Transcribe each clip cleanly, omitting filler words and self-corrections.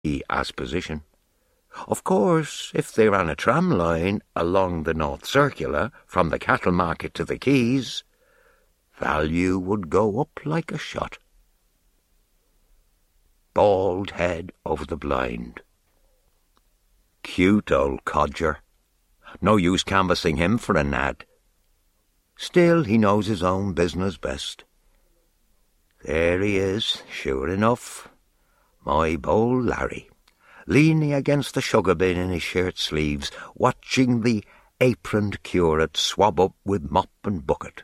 as position. Of course, if they ran a tram line along the North Circular from the cattle market to the quays, value would go up like a shot. Bald head over the blind. Cute old codger. No use canvassing him for an ad. Still, he knows his own business best. There he is, sure enough, my bold Larry, leaning against the sugar bin in his shirt sleeves, watching the aproned curate swab up with mop and bucket.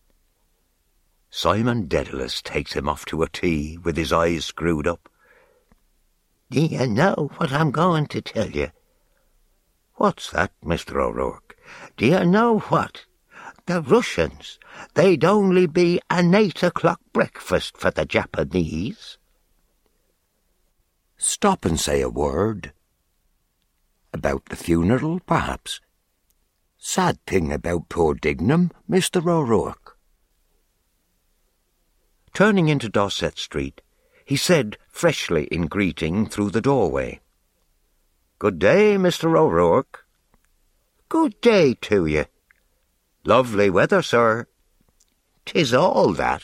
Simon Dedalus takes him off to a tea with his eyes screwed up. Do you know what I'm going to tell you? What's that, Mr. O'Rourke? Do you know what? The Russians, they'd only be an 8 o'clock breakfast for the Japanese. Stop and say a word. About the funeral, perhaps. Sad thing about poor Dignam, Mr. O'Rourke. Turning into Dorset Street, he said freshly in greeting through the doorway, "Good day, Mr. O'Rourke." "Good day to you." "Lovely weather, sir." "'Tis all that."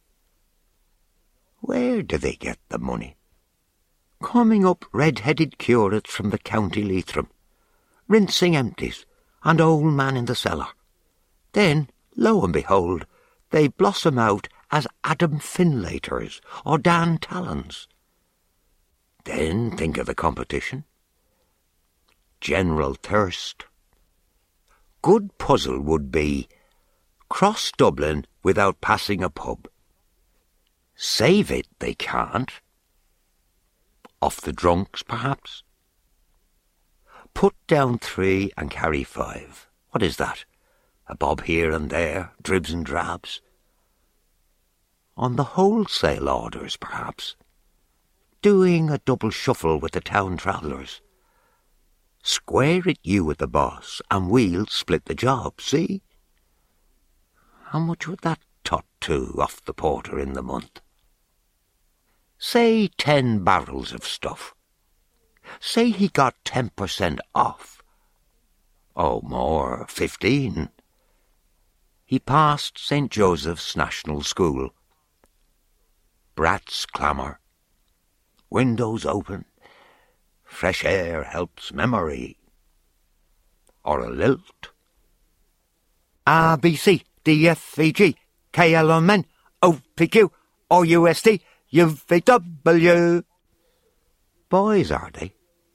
Where do they get the money? Coming up red-headed curates from the County Leitrim, rinsing empties, and old man in the cellar. Then, lo and behold, they blossom out as Adam Finlaters or Dan Tallons. Then think of the competition. General thirst. Good puzzle would be, cross Dublin without passing a pub. Save it they can't. Off the drunks, perhaps? Put down 3 and carry 5. What is that? A bob here and there, dribs and drabs. On the wholesale orders, perhaps. Doing a double shuffle with the town travellers. Square it you at the boss, and we'll split the job, see? How much would that tot to off the porter in the month? Say 10 barrels of stuff. Say he got 10% off. Oh, more, 15. He passed St. Joseph's National School. Brats clamour. Windows open. Fresh air helps memory. Or a lilt. A, B, C, D, F, E, G, K, L, M, N, O, P, Q, R, U, S, T, U, V, W. Boys, are they?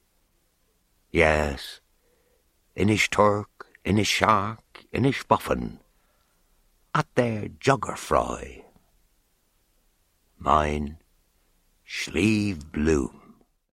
Yes. Inish Turk, Inish Shark, Inish Buffin. At their jogger fry. Mine, Slieve Bloom.